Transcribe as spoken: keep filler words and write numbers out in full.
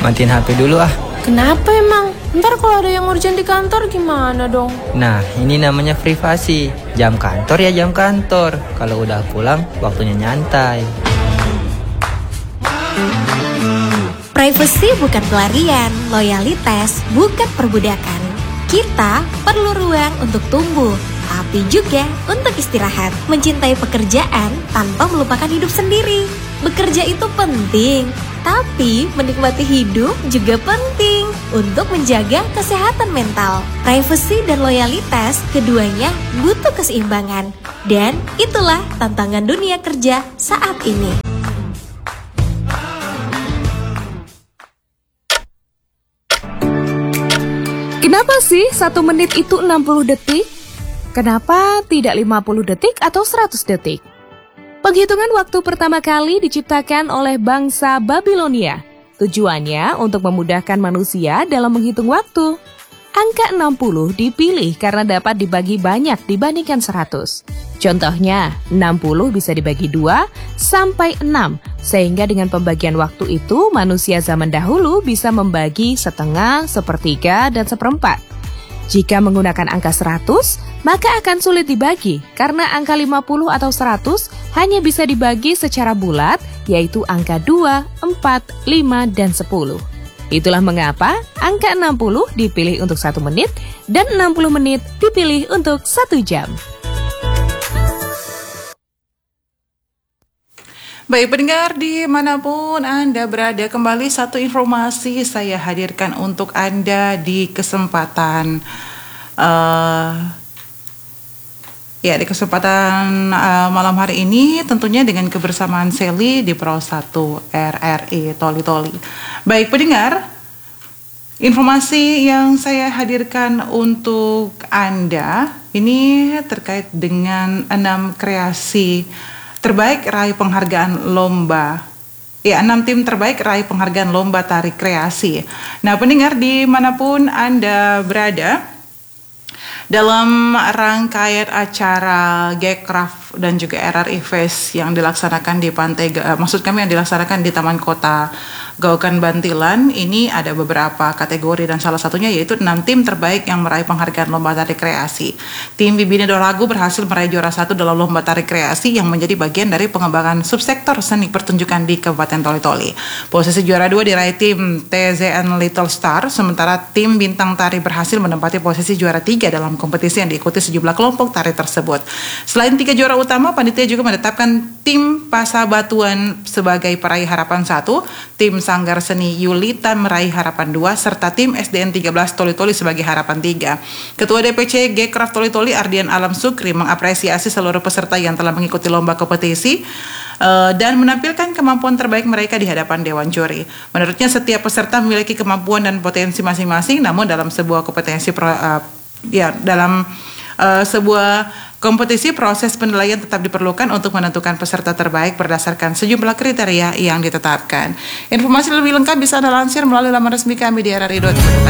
matiin H P dulu ah. Kenapa emang? Ntar kalau ada yang urgent di kantor gimana dong? Nah, ini namanya privasi. Jam kantor ya jam kantor. Kalau udah pulang, waktunya nyantai. Privacy bukan pelarian, loyalitas bukan perbudakan. Kita perlu ruang untuk tumbuh, tapi juga untuk istirahat, mencintai pekerjaan tanpa melupakan hidup sendiri. Bekerja itu penting, tapi menikmati hidup juga penting untuk menjaga kesehatan mental. Privacy dan loyalitas keduanya butuh keseimbangan. Dan itulah tantangan dunia kerja saat ini. Kenapa sih satu menit itu enam puluh detik? Kenapa tidak lima puluh detik atau seratus detik? Penghitungan waktu pertama kali diciptakan oleh bangsa Babilonia. Tujuannya untuk memudahkan manusia dalam menghitung waktu. Angka enam puluh dipilih karena dapat dibagi banyak dibandingkan seratus. Contohnya, enam puluh bisa dibagi dua sampai enam, sehingga dengan pembagian waktu itu manusia zaman dahulu bisa membagi setengah, sepertiga, dan seperempat. Jika menggunakan angka seratus, maka akan sulit dibagi karena angka lima puluh atau seratus hanya bisa dibagi secara bulat, yaitu angka dua, empat, lima, dan sepuluh. Itulah mengapa angka enam puluh dipilih untuk satu menit dan enam puluh menit dipilih untuk satu jam. Baik pendengar dimanapun Anda berada, kembali satu informasi saya hadirkan untuk Anda di kesempatan uh, ya di kesempatan uh, malam hari ini, tentunya dengan kebersamaan Sally di Pro satu R R I Toli Toli. Baik pendengar, informasi yang saya hadirkan untuk Anda ini terkait dengan enam kreasi terbaik raih penghargaan lomba. Ya, enam tim terbaik raih penghargaan lomba tari kreasi. Nah, pendengar dimanapun Anda berada, dalam rangkaian acara Gekraf dan juga R R I Fest yang dilaksanakan di Pantai, uh, maksud kami yang dilaksanakan di Taman Kota Gaokan Bantilan, ini ada beberapa kategori dan salah satunya yaitu enam tim terbaik yang meraih penghargaan lomba tari kreasi. Tim Bibine Doragu berhasil meraih juara satu dalam lomba tari kreasi yang menjadi bagian dari pengembangan subsektor seni pertunjukan di Kabupaten Toli Toli. Posisi juara dua diraih tim T Z N Little Star, sementara tim Bintang Tari berhasil menempati posisi juara tiga dalam kompetisi yang diikuti sejumlah kelompok tari tersebut. Selain tiga juara utama, panitia juga menetapkan tim Pasabatuan sebagai peraih harapan satu, tim Sanggar Seni Yulita meraih harapan dua, serta tim S D N tiga belas Toli Toli sebagai harapan tiga. Ketua D P C Gekraf Toli Toli Ardian Alam Sukri mengapresiasi seluruh peserta yang telah mengikuti lomba kompetisi uh, dan menampilkan kemampuan terbaik mereka di hadapan Dewan Juri. Menurutnya setiap peserta memiliki kemampuan dan potensi masing-masing, namun dalam sebuah kompetensi pro, uh, ya dalam uh, sebuah kompetisi, proses penilaian tetap diperlukan untuk menentukan peserta terbaik berdasarkan sejumlah kriteria yang ditetapkan. Informasi lebih lengkap bisa Anda lansir melalui laman resmi kami di r r i dot com.